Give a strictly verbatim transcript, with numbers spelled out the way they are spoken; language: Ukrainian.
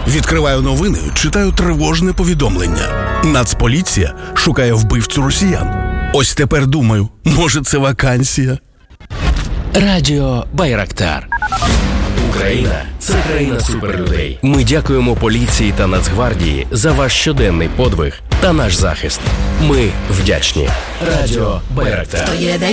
Відкриваю новини, читаю тривожне повідомлення. Нацполіція шукає вбивцю росіян. Ось тепер думаю, може це вакансія? Радіо Байрактар. Україна – це країна суперлюдей. Ми дякуємо поліції та Нацгвардії за ваш щоденний подвиг та наш захист. Ми вдячні. Радіо Байрактар.